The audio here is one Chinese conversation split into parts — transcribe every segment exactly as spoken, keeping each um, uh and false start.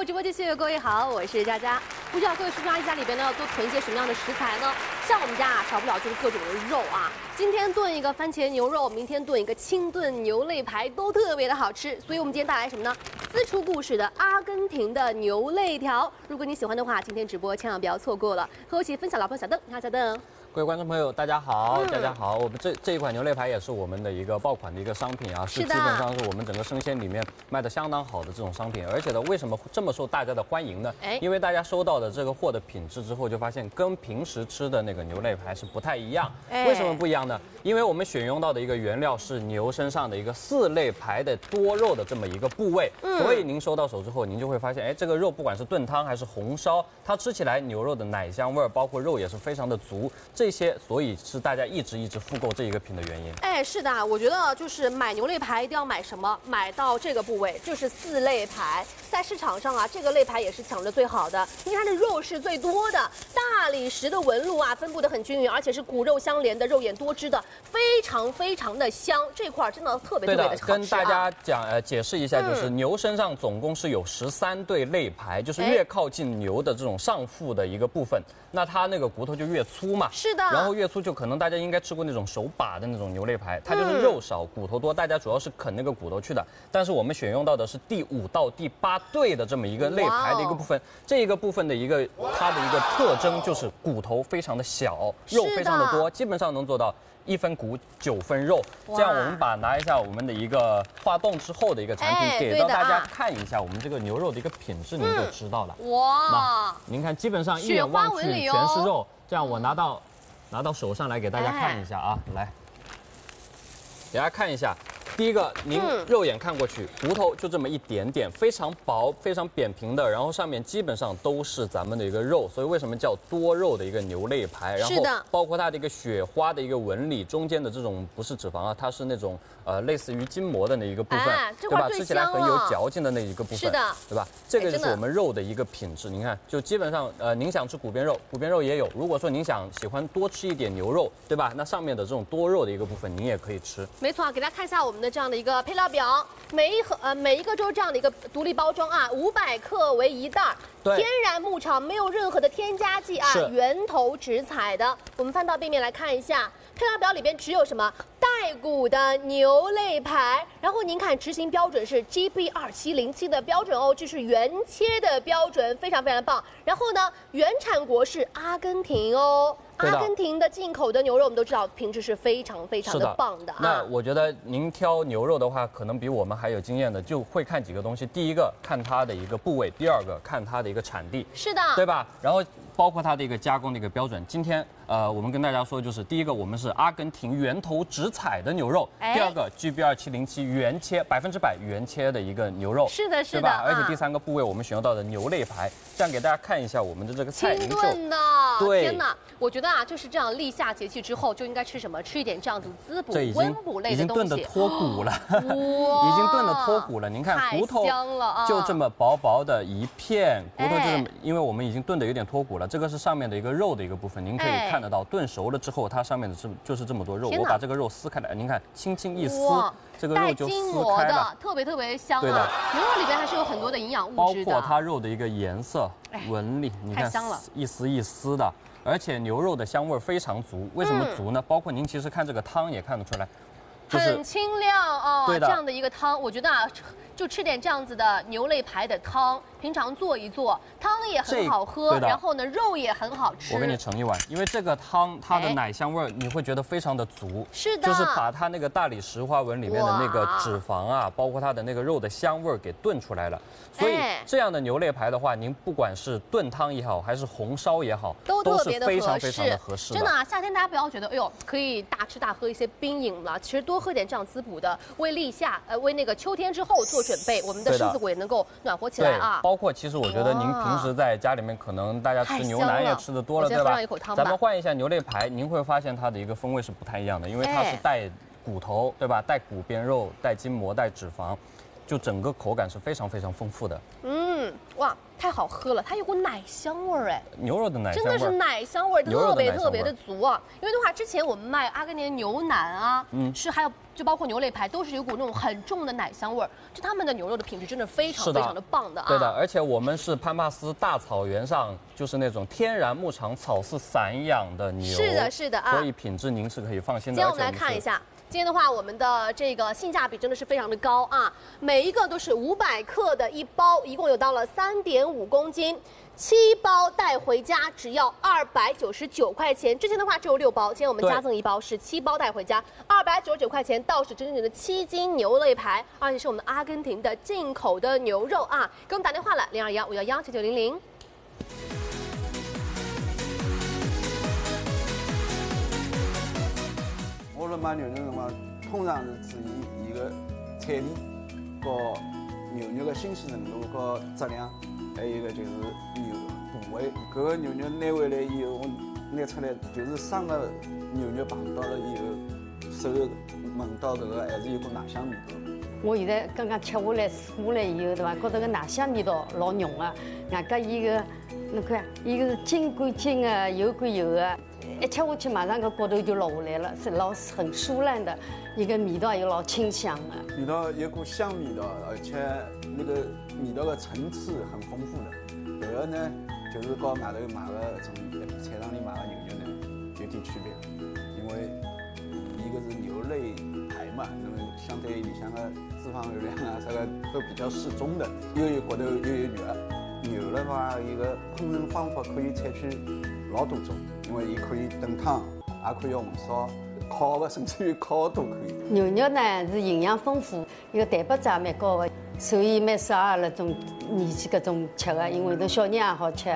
购直播继续，各位好，我是佳佳。不知道各位是不是一家里边呢要多囤一些什么样的食材呢？像我们家啊，少不了就是各种的肉啊。今天炖一个番茄牛肉，明天炖一个清炖牛肋排，都特别的好吃。所以我们今天带来什么呢？私厨故事的阿根廷的牛肋条。如果你喜欢的话，今天直播千万不要错过了。和我一起分享老朋友小邓，你好，小邓。 各位观众朋友，大家好， 嗯、 大家好。我们这这一款牛肋排也是我们的一个爆款的一个商品啊，是基本上是我们整个生鲜里面卖的相当好的这种商品。而且呢，为什么这么受大家的欢迎呢？哎，因为大家收到的这个货的品质之后，就发现跟平时吃的那个牛肋排是不太一样。哎，为什么不一样呢？因为我们选用到的一个原料是牛身上的一个四肋排的多肉的这么一个部位，嗯、所以您收到手之后，您就会发现，哎，这个肉不管是炖汤还是红烧，它吃起来牛肉的奶香味儿，包括肉也是非常的足，这些所以。 是大家一直一直复购这一个品的原因。 哎，是的，我觉得就是买牛肋排一定要买什么？买到这个部位，就是四肋排。在市场上啊，这个肋排也是抢着最好的，因为它的肉是最多的，大理石的纹路啊分布的很均匀，而且是骨肉相连的，肉眼多汁的，非常非常的香。这块真的特别特别的好吃、啊。 跟大家讲呃解释一下，就是、嗯、牛身上总共是有十三对肋排，就是越靠近牛的这种上腹的一个部分，那它那个骨头就越粗嘛。是的。然后越粗就。 可能大家应该吃过那种手把的那种牛肋排，它就是肉少骨头多，大家主要是啃那个骨头去的。但是我们选用到的是第五到第八对的这么一个肋排的一个部分，这一个部分的一个它的一个特征就是骨头非常的小，肉非常的多，基本上能做到。 一分骨九分肉，这样我们把拿一下我们的一个化冻之后的一个产品，给到大家看一下我们这个牛肉的一个品质，您就知道了。哇，那您看，基本上一眼望去全是肉，这样我拿到拿到手上来给大家看一下啊，来，给大家看一下。 第一个，您肉眼看过去，骨头就这么一点点，非常薄、非常扁平的，然后上面基本上都是咱们的一个肉，所以为什么叫多肉的一个牛肋排？然后包括它的一个雪花的一个纹理，中间的这种不是脂肪啊，它是那种呃类似于筋膜的那一个部分，哎、对吧？吃起来很有嚼劲的那一个部分，是的，对吧？这个就是我们肉的一个品质。您看，就基本上呃，您想吃骨边肉，骨边肉也有；如果说您想喜欢多吃一点牛肉，对吧？那上面的这种多肉的一个部分，您也可以吃。 没错，给大家看一下我们的这样的一个配料表，每一盒呃每一个就是这样的一个独立包装啊，五百克为一袋，天然牧场，没有任何的添加剂啊，源头直采的。我们翻到背面来看一下，配料表里边只有什么带骨的牛肋排，然后您看执行标准是 G B 二七零七的标准哦，这是原切的标准，非常非常棒。然后呢，原产国是阿根廷哦。 阿根廷的进口的牛肉，我们都知道品质是非常非常的棒的啊。 那我觉得您挑牛肉的话，可能比我们还有经验的，就会看几个东西。第一个看它的一个部位，第二个看它的一个产地， 是的， 对吧？然后包括它的一个加工的一个标准。今天呃，我们跟大家说，就是第一个，我们是阿根廷源头直采的牛肉；第二个 G B 二七零七原切，百分之百原切的一个牛肉， 是的，是的， 对吧？而且第三个部位，我们选用到的牛肋排，这样给大家看一下我们的这个菜， 清炖的， 对， 天哪！我觉得啊，就是这样立夏节气之后就应该吃什么？吃一点这样子滋补、温补类的东西。 已经炖的脱骨了，已经炖的脱骨了。您看骨头就这么薄薄的一片，骨头就是因为我们已经炖的有点脱骨了。这个是上面的一个肉的一个部分，您可以看得到，炖熟了之后，它上面的是就是这么多肉。我把这个肉撕开来，您看，轻轻一撕，这个肉就撕开了， 特别特别香啊。对的，牛肉里边还是有很多的营养物质的，包括它肉的一个颜色、纹理，你看，一丝一丝的。 而且牛肉的香味非常足，为什么足呢？嗯、包括您其实看这个汤也看得出来， 就是很清亮哦。对的，这样的一个汤，我觉得啊，就吃点这样子的牛肋排的汤，平常做一做，汤也很好喝，然后呢，肉也很好吃。 我给你盛一碗，因为这个汤它的奶香味你会觉得非常的足。 是的， 就是把它那个大理石花纹里面的那个脂肪啊，包括它的那个肉的香味给炖出来了。 所以这样的牛肋排的话，您不管是炖汤也好，还是红烧也好， 都特别的非常非常的合适。 真的啊，夏天大家不要觉得，哎呦，可以大吃大喝一些冰饮了，其实多喝点这样滋补的，为立夏呃为那个秋天之后做准备，我们的身子骨也能够暖和起来啊。 包括其实我觉得您平时在家里面可能大家吃牛腩也吃的多了，对吧？咱们换一下牛肋排，您会发现它的一个风味是不太一样的，因为它是带骨头，对吧？带骨边肉，带筋膜，带脂肪。 就整个口感是非常非常丰富的。 嗯，我哇，太好喝了，它有股奶香味儿哎， 牛肉的奶香味， 真的是奶香味儿特别特别的足啊。因为的话，之前我们卖阿根廷牛腩啊，嗯，是还有就包括牛肋排，都是有股那种很重的奶香味儿。就他们的牛肉的品质真的非常非常的棒的啊。 对的，而且我们是潘帕斯大草原上就是那种天然牧场草饲散养的牛， 是的，是的啊， 所以品质您是可以放心的。 今天我们来看一下。今天的话，我们的这个性价比真的是非常的高啊！每一个都是五百克的一包，一共有到了三点五公斤，七包带回家只要二百九十九块钱。之前的话只有六包，今天我们加赠一包是七包带回家，二百九十九块钱，倒是真正的七斤牛肋排，而且是我们阿根廷的进口的牛肉啊！给我们打电话了，零二幺五幺幺九九零零。 我们买牛肉的话，通常是注意伊个产地、和牛肉的新鲜程度和质量，还有一个就是牛部位。搿个牛肉拿回来以后，我拿出来就是生个牛肉碰到了以后，手闻到搿个还是有股奶香味道。 我现在刚刚吃下来、试下来以后，对伐？觉得个奶香味道老浓啊。外加伊个，侬看，伊个是筋归筋的，油归油的。一吃下去，马上个骨头就落下来了，是老很酥烂的，一个味道又老清香的。 味道有股香味道，而且那个味道的层次很丰富的。这个呢，就是和外头买的从菜场里买的牛肉呢有点区别，因为一个是牛肋排嘛，那么相对里向的脂肪含量啊，这个都比较适中的，又有骨头又有肉。牛的话，一个烹饪方法可以采取老多种。因为伊可以炖汤，也可以红烧、烤的，甚至于烤都可以。 牛肉呢是营养丰富，伊个蛋白质也蛮高的，所以蛮适合那种年纪搿种吃的，因为侬小人也好吃。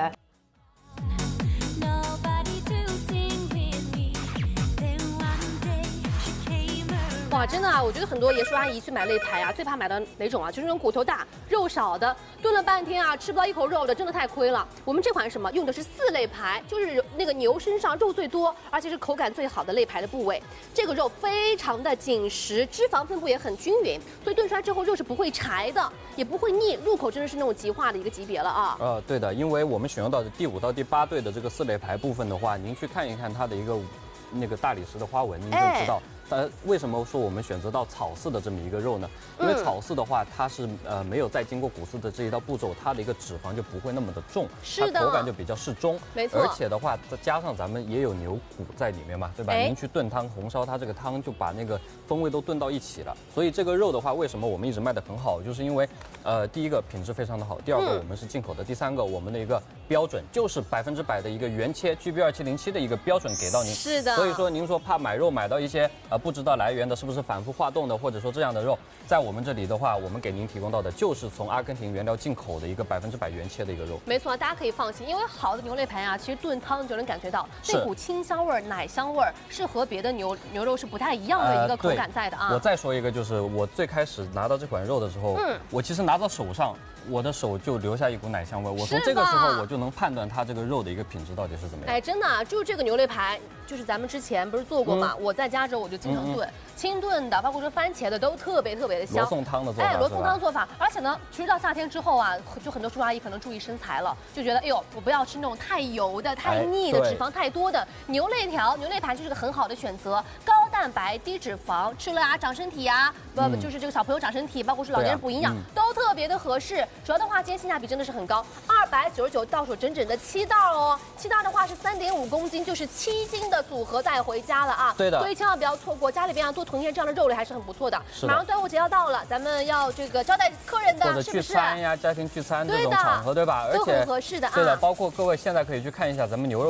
哇，真的啊！我觉得很多爷叔阿姨去买肋排啊，最怕买到哪种啊？就是那种骨头大、肉少的，炖了半天啊，吃不到一口肉的，真的太亏了。我们这款是什么？用的是四肋排，就是那个牛身上肉最多，而且是口感最好的肋排的部位。这个肉非常的紧实，脂肪分布也很均匀，所以炖出来之后肉是不会柴的，也不会腻，入口真的是那种极化的一个级别了啊。 呃，对的，因为我们选用到的第五到第八对的这个四肋排部分的话，您去看一看它的一个那个大理石的花纹，您就知道。哎呃，为什么说我们选择到草饲的这么一个肉呢？因为草饲的话，它是呃没有再经过骨饲的这一道步骤，它的一个脂肪就不会那么的重， 是的， 它口感就比较适中。 没错。 而且的话，再加上咱们也有牛骨在里面嘛，对吧？您去炖汤、红烧，它这个汤就把那个风味都炖到一起了。所以这个肉的话，为什么我们一直卖得很好？就是因为，呃，第一个品质非常的好，第二个我们是进口的，第三个我们的一个标准就是百分之百的一个原切 G B 二七零七的一个标准给到您。 是的。 所以说您说怕买肉买到一些呃不知道来源的。是不是反复化冻的，或者说这样的肉，在我们这里的话，我们给您提供到的就是从阿根廷原料进口的一个百分之百原切的一个肉。 没错，大家可以放心，因为好的牛肋排啊，其实炖汤就能感觉到那股清香味儿、奶香味儿，是和别的牛牛肉是不太一样的一个口感在的啊。 呃、我再说一个，就是我最开始拿到这款肉的时候，嗯，我其实拿到手上，我的手就留下一股奶香味，我从这个时候我就能判断它这个肉的一个品质到底是怎么样。 哎，真的啊，就是这个牛肋排，就是咱们之前不是做过嘛，嗯、我在家之后我就经常炖。嗯嗯清炖的，包括说番茄的，都特别特别的香。 罗宋汤的做法， 哎，罗宋汤的做法，而且呢，其实到夏天之后啊，就很多叔叔阿姨可能注意身材了，就觉得，哎呦，我不要吃那种太油的、太腻的、脂肪太多的牛肋条、牛肋排就是个很好的选择，高蛋白、低脂肪，吃了啊长身体啊，不、嗯、就是这个小朋友长身体，包括是老年人补营养，啊嗯、都特别的合适。主要的话，今天性价比真的是很高，二百九十九到手整整的七袋哦，七袋的话是三点五公斤，就是七斤的组合带回家了啊。 对的， 所以千万不要错过，家里边要多囤一些这样的肉类还是很不错的。马上端午节要到了，咱们要这个招待客人的， 或者聚餐呀、家庭聚餐这种场合，对吧？而且都很合适的啊。 对的，包括各位现在可以去看一下咱们牛肉。